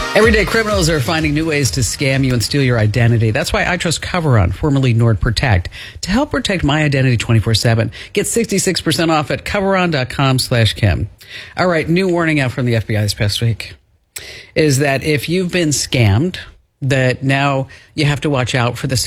Everyday criminals are finding new ways to scam you and steal your identity. That's why I trust Coveron, formerly NordProtect, to help protect my identity 24/7. Get 66% off at coveron.com/Kim. All right, new warning out from the FBI this past week is that if you've been scammed, that now you have to watch out for the